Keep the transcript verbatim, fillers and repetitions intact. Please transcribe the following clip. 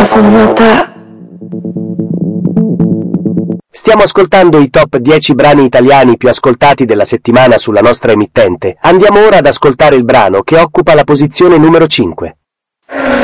sono te. Stiamo ascoltando i top dieci brani italiani più ascoltati della settimana sulla nostra emittente. Andiamo ora ad ascoltare il brano che occupa la posizione numero cinque.